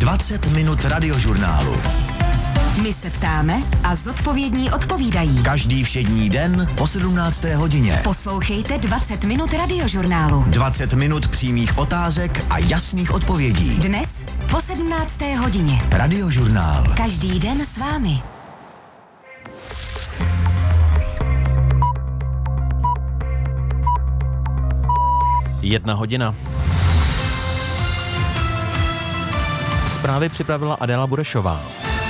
20 minut radiožurnálu. My se ptáme a zodpovědní odpovídají. Každý všední den po 17. hodině. Poslouchejte 20 minut radiožurnálu. 20 minut přímých otázek a jasných odpovědí. Dnes po 17. hodině. Radiožurnál. Každý den s vámi. Jedna hodina. Zprávy připravila Adéla Burešová.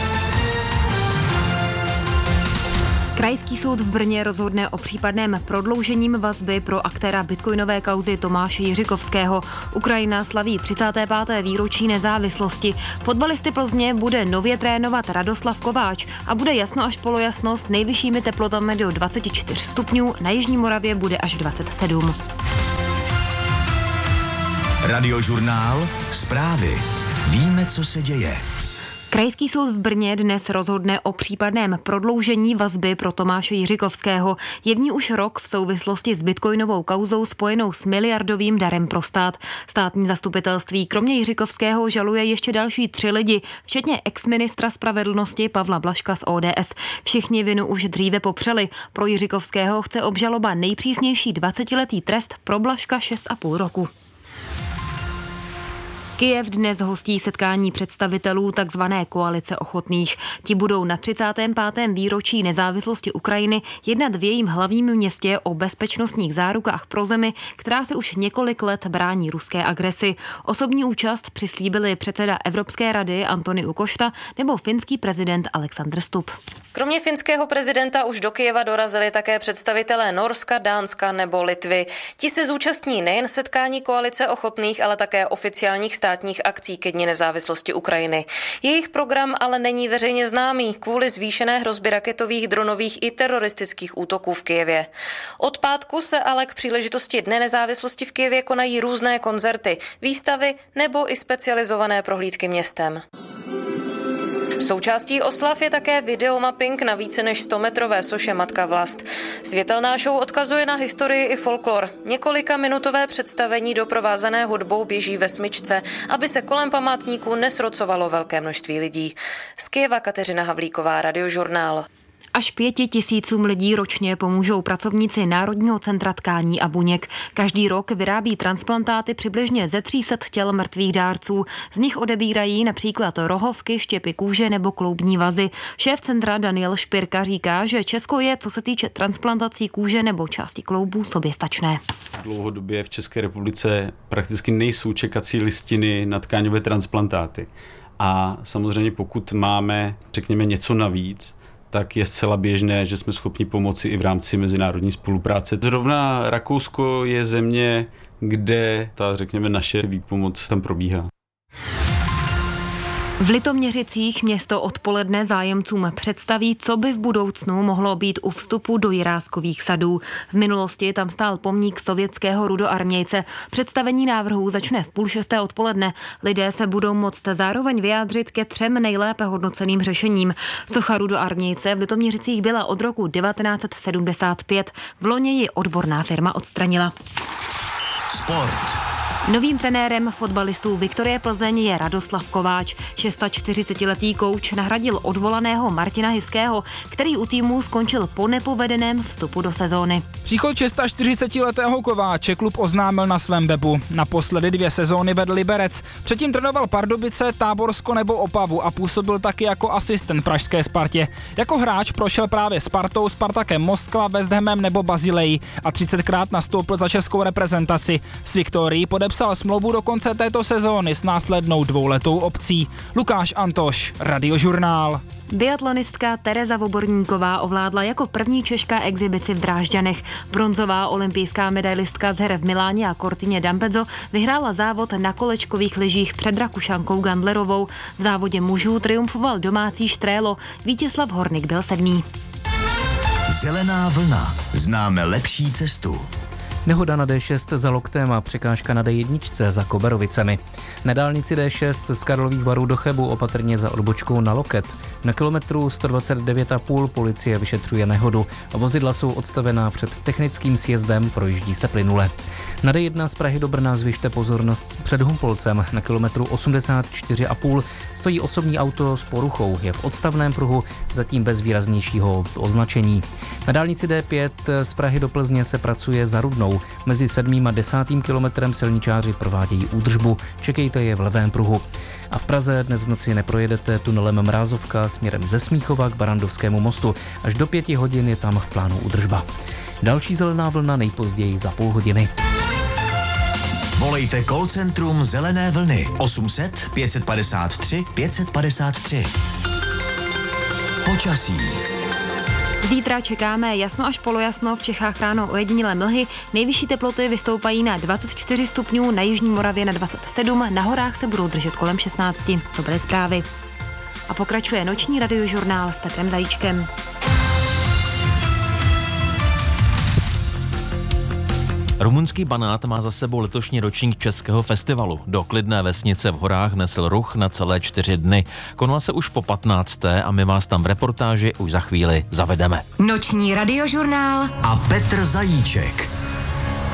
Krajský soud v Brně rozhodne o případném prodloužením vazby pro aktéra bitcoinové kauzy Tomáše Jiřikovského. Ukrajina slaví 35. výročí nezávislosti. Fotbalisty Plzně bude nově trénovat Radoslav Kováč a bude jasno až polojasno s nejvyššími teplotami do 24 stupňů, na Jižní Moravě bude až 27. Radiožurnál. Zprávy. Víme, co se děje. Krajský soud v Brně dnes rozhodne o případném prodloužení vazby pro Tomáše Jiřikovského. Je v ní už rok v souvislosti s bitcoinovou kauzou spojenou s miliardovým darem pro stát. Státní zastupitelství kromě Jiřikovského žaluje ještě další 3 lidi, včetně exministra spravedlnosti Pavla Blažka z ODS. Všichni vinu už dříve popřeli. Pro Jiřikovského chce obžaloba nejpřísnější 20letý trest, pro Blažka 6,5 roku. Kyjev dnes hostí setkání představitelů tzv. Koalice ochotných. Ti budou na 35. výročí nezávislosti Ukrajiny jednat v jejím hlavním městě o bezpečnostních zárukách pro zemi, která se už několik let brání ruské agresi. Osobní účast přislíbili předseda Evropské rady Antoniu Košta nebo finský prezident Alexander Stubb. Kromě finského prezidenta už do Kyjeva dorazili také představitelé Norska, Dánska nebo Litvy. Ti se zúčastní nejen setkání koalice ochotných, ale také oficiálních státních akcí ke dni nezávislosti Ukrajiny. Jejich program ale není veřejně známý kvůli zvýšené hrozbě raketových, dronových i teroristických útoků v Kyjevě. Od pátku se ale k příležitosti Dne nezávislosti v Kyjevě konají různé koncerty, výstavy nebo i specializované prohlídky městem. Součástí oslav je také videomapping na více než 100metrové soše Matka Vlast. Světelná show odkazuje na historii i folklor. Několika minutové představení doprovázené hudbou běží ve smyčce, aby se kolem památníků nesrocovalo velké množství lidí. Z Kyjeva Kateřina Havlíková, Radiožurnál. Až 5 000 lidí ročně pomůžou pracovníci Národního centra tkání a buněk. Každý rok vyrábí transplantáty přibližně ze 300 těl mrtvých dárců. Z nich odebírají například rohovky, štěpy kůže nebo kloubní vazy. Šéf centra Daniel Špirka říká, že Česko je, co se týče transplantací kůže nebo části kloubů, soběstačné. Dlouhodobě v České republice prakticky nejsou čekací listiny na tkáňové transplantáty. A samozřejmě pokud máme, řekněme, něco navíc, tak je zcela běžné, že jsme schopni pomoci i v rámci mezinárodní spolupráce. Zrovna Rakousko je země, kde ta, řekněme, naše výpomoc tam probíhá. V Litoměřicích město odpoledne zájemcům představí, co by v budoucnu mohlo být u vstupu do Jiráskových sadů. V minulosti tam stál pomník sovětského rudoarmějce. Představení návrhů začne v 5:30 odpoledne. Lidé se budou moct zároveň vyjádřit ke 3 nejlépe hodnoceným řešením. Socha rudoarmějce v Litoměřicích byla od roku 1975. V loni ji odborná firma odstranila. Sport. Novým trenérem fotbalistů Viktorie Plzeň je Radoslav Kováč. 46letý kouč nahradil odvolaného Martina Hyského, který u týmu skončil po nepovedeném vstupu do sezóny. Příchod 46letého Kováče klub oznámil na svém webu. Naposledy 2 sezóny vedl Liberec. Předtím trénoval Pardubice, Táborsko nebo Opavu a působil taky jako asistent pražské Spartě. Jako hráč prošel právě Spartou, Spartakem Moskva, West Hamem nebo Bazilejí a 30krát nastoupil za českou reprezentaci. S Viktorií podepsal smlouvu do konce této sezóny s následnou 2letou opcí. Lukáš Antoš, Radiožurnál. Biatlonistka Tereza Voborníková ovládla jako první Češka exibici v Drážďanech. Bronzová olympijská medailistka z her v Miláně a Cortině d'Ampezzo vyhrála závod na kolečkových lyžích před Rakušankou Gandlerovou. V závodě mužů triumfoval domácí Štrélo. Vítězslav Hornik byl 7. Zelená vlna. Známe lepší cestu. Nehoda na D6 za Loktem a překážka na D1 za Koberovicemi. Na dálnici D6 z Karlových Varů do Chebu opatrně za odbočkou na Loket. Na kilometru 129,5 policie vyšetřuje nehodu. Vozidla jsou odstavená před technickým sjezdem, projíždí se plynule. Na D1 z Prahy do Brna zvyšte pozornost před Humpolcem. Na kilometru 84,5 stojí osobní auto s poruchou. Je v odstavném pruhu, zatím bez výraznějšího označení. Na dálnici D5 z Prahy do Plzně se pracuje za Rudnou. Mezi 7. a 10. kilometrem silničáři provádějí údržbu. Čekejte je v levém pruhu. A v Praze dnes v noci neprojedete tunelem Mrázovka směrem ze Smíchova k Barandovskému mostu. Až do 5 hodin je tam v plánu údržba. Další zelená vlna nejpozději za půl hodiny. Volejte call centrum Zelené vlny 800 553 553. Počasí. Zítra čekáme jasno až polojasno, v Čechách ráno ojedinělé mlhy, nejvyšší teploty vystoupají na 24 stupňů, na jižní Moravě na 27, na horách se budou držet kolem 16. Dobré zprávy. A pokračuje noční radiožurnál s Petrem Zajíčkem. Rumunský Banát má za sebou letošní ročník českého festivalu. Do klidné vesnice v horách nesl ruch na celé 4 dny. Konala se už po 15. a my vás tam v reportáži už za chvíli zavedeme. Noční radiožurnál a Petr Zajíček.